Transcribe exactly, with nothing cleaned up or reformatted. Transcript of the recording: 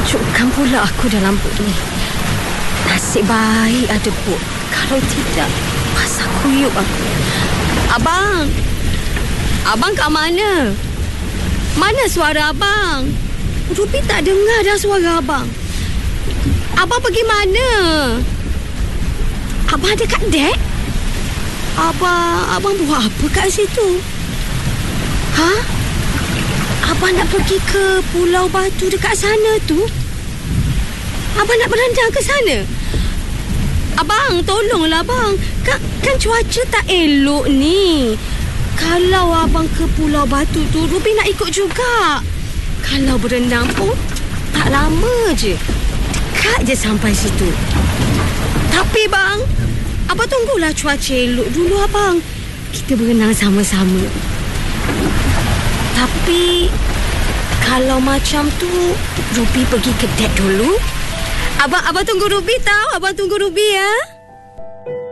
Takjubkan pula aku dalam bot ni. Nasib baik ada bot. Kalau tidak, pasal kuyup aku. Abang! Abang kat mana? Mana suara abang? Ruby tak dengar dah suara abang. Abang pergi mana? Abang ada kat dek? Abang, abang buat apa kat situ? Ha? Abang nak pergi ke Pulau Batu dekat sana tu? Abang nak berendam ke sana? Abang, tolonglah abang. Kan, kan cuaca tak elok ni. Kalau abang ke Pulau Batu tu, Ruby nak ikut juga. Kalau berenang pun tak lama je. Dekat je sampai situ. Tapi bang, abang tunggulah cuaca elok dulu abang. Kita berenang sama-sama. Tapi kalau macam tu, Ruby pergi ke dek dulu. Abang abang tunggu Ruby tau. Abang tunggu Ruby ya.